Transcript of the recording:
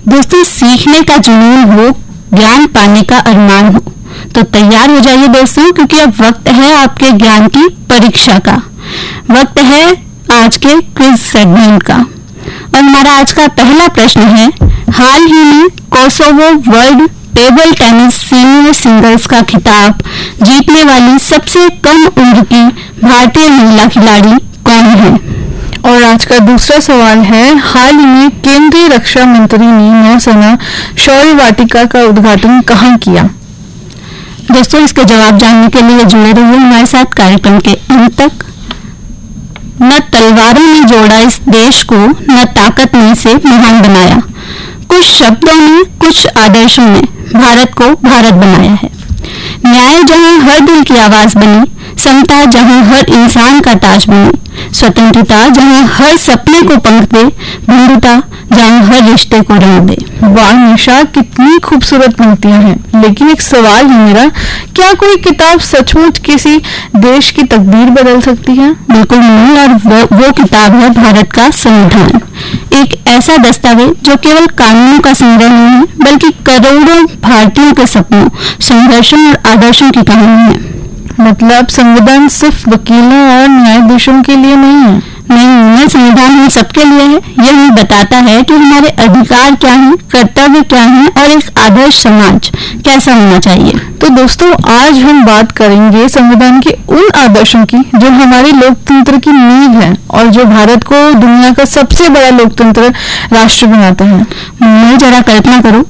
दोस्तों, सीखने का जुनून हो, ज्ञान पाने का अरमान हो, तो तैयार हो जाइए दोस्तों, क्योंकि अब वक्त है आपके ज्ञान की परीक्षा का। वक्त है आज के क्विज सेगमेंट का। और हमारा आज का पहला प्रश्न है, हाल ही में Kosovo world table tennis senior singles का खिताब जीतने वाली सबसे कम उम्र की भारतीय महिला खिलाड़ी कौन है? और आज का दूसरा सवाल है, हाल ही में केंद्रीय रक्षा मंत्री ने नौसेना शौर्य वाटिका का उद्घाटन कहाँ किया? दोस्तों, इसके जवाब जानने के लिए जुड़े रहिए हमारे साथ कार्यक्रम के अंत तक। न तलवारों ने जोड़ा इस देश को, न ताकत ने इसे महान बनाया। कुछ शब्दों में, कुछ आदर्शों ने भारत को भारत बनाया है। न्याय जहां हर दिल की आवाज बनी, समता जहां हर इंसान का ताज बनी, स्वतंत्रता जहां हर सपने को पंख दे, बंधुता जहां हर रिश्ते को रंग दे। वाह निशा, कितनी खूबसूरत पंक्तियां हैं। लेकिन एक सवाल है मेरा, क्या कोई किताब सचमुच किसी देश की तकदीर बदल सकती है? बिल्कुल नहीं, और वो किताब है भारत का संविधान। एक ऐसा दस्तावेज जो केवल कानूनों का संग्रह नहीं है, बल्कि करोड़ों भारतीयों के सपनों, संघर्षों और आदर्शों की कहानी है। मतलब संविधान सिर्फ वकीलों और न्यायाधीशों के लिए नहीं है? नहीं, यह संविधान हम सबके लिए है। यह हमें बताता है कि हमारे अधिकार क्या हैं, कर्तव्य क्या हैं और एक आदर्श समाज कैसा होना चाहिए। तो दोस्तों, आज हम बात करेंगे संविधान के उन आदर्शों की जो हमारे लोकतंत्र की नींव है और जो भारत को दुनिया का सबसे बड़ा लोकतंत्र राष्ट्र बनाता है। मैं जरा कल्पना करूं